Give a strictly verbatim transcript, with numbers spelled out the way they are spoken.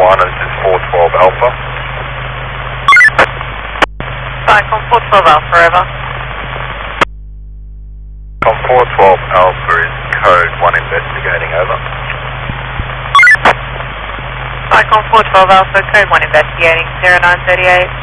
one, this is four twelve Alpha. Cycon four twelve Alpha, over. On four twelve Alpha is code one investigating, over. Cycon four twelve Alpha, code one investigating, zero nine three eight.